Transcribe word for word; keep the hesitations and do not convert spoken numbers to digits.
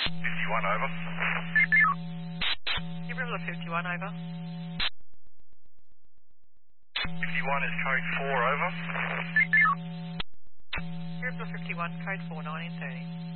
fifty-one, over. Gabriel fifty-one, over. fifty-one is code four, over. Gabriel fifty-one, code four, nineteen thirty.